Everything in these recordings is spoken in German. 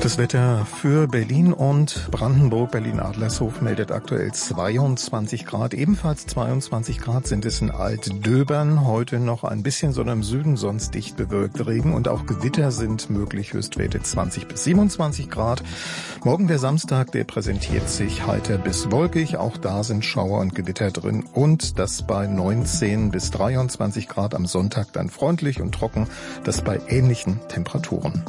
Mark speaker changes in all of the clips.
Speaker 1: Das Wetter für Berlin und Brandenburg. Berlin-Adlershof meldet aktuell 22 Grad. Ebenfalls 22 Grad sind es in Altdöbern. Heute noch ein bisschen Sonne im Süden, sonst dicht bewölkt. Regen und auch Gewitter sind möglich. Höchstwerte 20 bis 27 Grad. Morgen der Samstag, der präsentiert sich heiter bis wolkig. Auch da sind Schauer und Gewitter drin. Und das bei 19 bis 23 Grad. Am Sonntag dann freundlich und trocken. Das bei ähnlichen Temperaturen.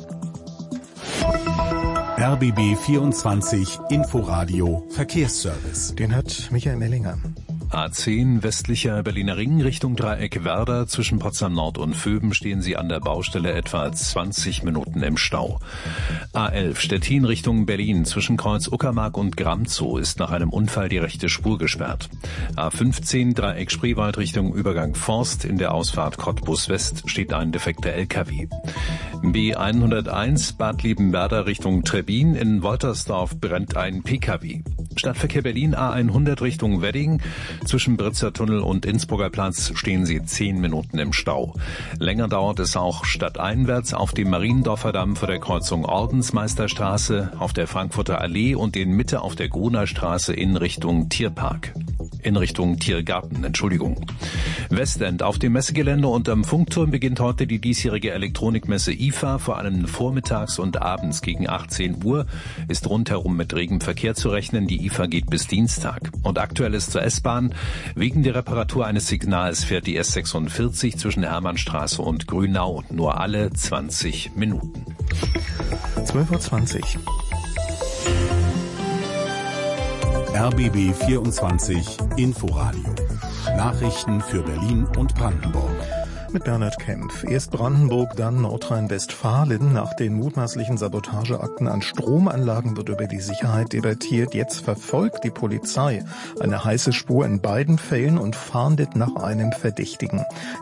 Speaker 2: RBB 24 Inforadio Verkehrsservice.
Speaker 1: Den hat Michael Mellinger.
Speaker 3: A10 westlicher Berliner Ring Richtung Dreieck Werder. Zwischen Potsdam Nord und Vöben stehen Sie an der Baustelle etwa 20 Minuten im Stau. A11 Stettin Richtung Berlin. Zwischen Kreuz Uckermark und Gramzow ist nach einem Unfall die rechte Spur gesperrt. A15 Dreieck Spreewald Richtung Übergang Forst. In der Ausfahrt Cottbus West steht ein defekter LKW. B101 Bad Liebenwerda Richtung Trebbin. In Woltersdorf brennt ein PKW. Stadtverkehr Berlin A100 Richtung Wedding. Zwischen Britzer Tunnel und Innsbrucker Platz stehen Sie 10 Minuten im Stau. Länger dauert es auch stadteinwärts auf dem Mariendorfer Damm vor der Kreuzung Ordensmeisterstraße, auf der Frankfurter Allee und in Mitte auf der Gruner Straße in Richtung Tiergarten. Westend auf dem Messegelände und am Funkturm beginnt heute die diesjährige Elektronikmesse IFA, vor allem vormittags und abends gegen 18 Uhr ist rundherum mit regem Verkehr zu rechnen. Die IFA geht bis Dienstag. Und aktuell ist zur S-Bahn: wegen der Reparatur eines Signals fährt die S46 zwischen Hermannstraße und Grünau nur alle 20 Minuten.
Speaker 1: 12:20 Uhr.
Speaker 2: RBB 24 Inforadio. Nachrichten für Berlin und Brandenburg.
Speaker 1: Mit Bernhard Kempf. Erst Brandenburg, dann Nordrhein-Westfalen. Nach den mutmaßlichen Sabotageakten an Stromanlagen wird über die Sicherheit debattiert. Jetzt verfolgt die Polizei eine heiße Spur in beiden Fällen und fahndet nach einem Verdächtigen.